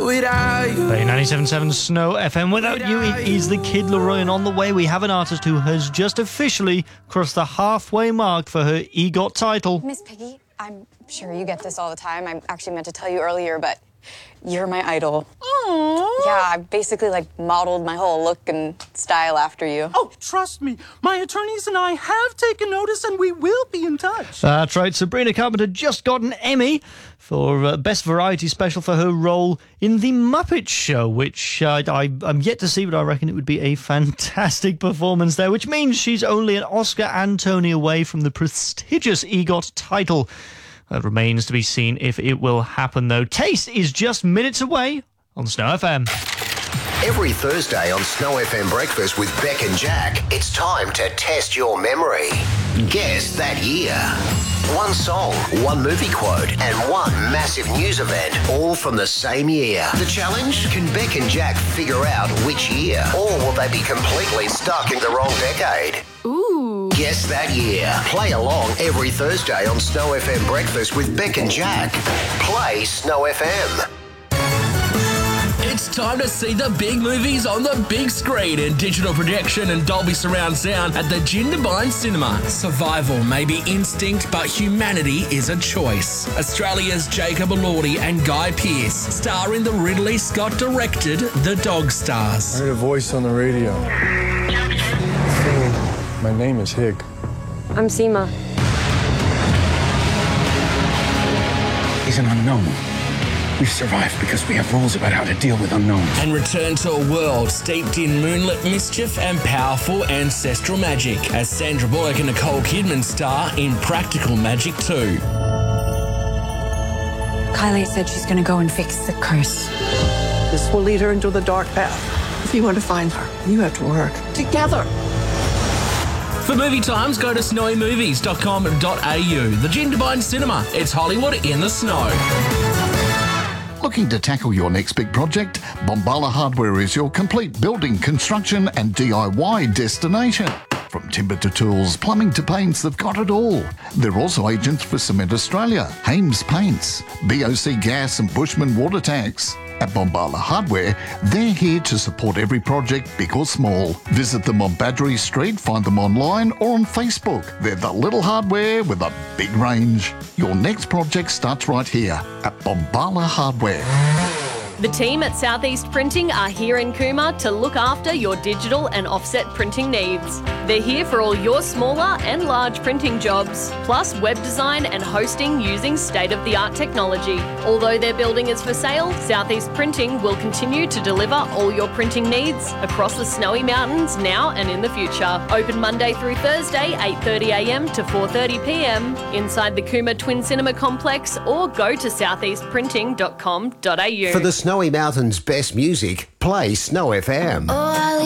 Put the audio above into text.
without you. Play 97.7 Snow FM. Without you, it is the Kid Laroi. And on the way, we have an artist who has just officially crossed the halfway mark for her EGOT title. Miss Piggy, I'm sure you get this all the time. I actually meant to tell you earlier, but you're my idol. Aww. Yeah, I basically, modeled my whole look and style after you. Oh, trust me. My attorneys and I have taken notice and we will be in touch. That's right. Sabrina Carpenter just got an Emmy for Best Variety Special for her role in The Muppet Show, which I'm yet to see, but I reckon it would be a fantastic performance there, which means she's only an Oscar and Tony away from the prestigious EGOT title. That remains to be seen if it will happen, though. Taste is just minutes away on Snow FM. Every Thursday on Snow FM Breakfast with Beck and Jack, it's time to test your memory. Guess that year. One song, one movie quote, and one massive news event, all from the same year. The challenge? Can Beck and Jack figure out which year? Or will they be completely stuck in the wrong decade? Ooh. Guess that year. Play along every Thursday on Snow FM Breakfast with Beck and Jack. Play Snow FM. It's time to see the big movies on the big screen in digital projection and Dolby surround sound at the Jindabyne Cinema. Survival may be instinct, but humanity is a choice. Australia's Jacob Elordi and Guy Pearce star in the Ridley Scott-directed The Dog Stars. I heard a voice on the radio. My name is Hig. I'm Seema. He's an unknown. We've survived because we have rules about how to deal with unknowns. And return to a world steeped in moonlit mischief and powerful ancestral magic as Sandra Bullock and Nicole Kidman star in Practical Magic 2. Kylie said she's going to go and fix the curse. This will lead her into the dark path. If you want to find her, you have to work together. For movie times, go to snowymovies.com.au. The Jindabyne Cinema. It's Hollywood in the snow. Looking to tackle your next big project? Bombala Hardware is your complete building, construction and DIY destination. From timber to tools, plumbing to paints, they've got it all. They're also agents for Cement Australia, Hames Paints, BOC Gas and Bushman Water Tanks. At Bombala Hardware, they're here to support every project, big or small. Visit them on Badgery Street, find them online or on Facebook. They're the little hardware with a big range. Your next project starts right here at Bombala Hardware. The team at Southeast Printing are here in Cooma to look after your digital and offset printing needs. They're here for all your smaller and large printing jobs, plus web design and hosting using state-of-the-art technology. Although their building is for sale, Southeast Printing will continue to deliver all your printing needs across the Snowy Mountains now and in the future. Open Monday through Thursday, 8:30am to 4:30pm inside the Cooma Twin Cinema Complex, or go to southeastprinting.com.au. For the Snowy Mountains' best music, play Snow FM.